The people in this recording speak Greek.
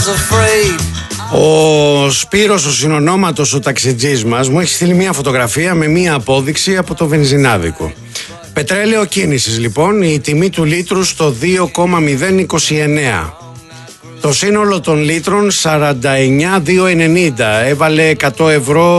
Ο Σπύρος, ο συνονόματος, ο ταξιτζής μας, μου έχει στείλει μια φωτογραφία με μια απόδειξη από το βενζινάδικο. Πετρέλαιο κίνησης λοιπόν, η τιμή του λίτρου στο 2,029. Το σύνολο των λίτρων 49,290. Έβαλε 100 ευρώ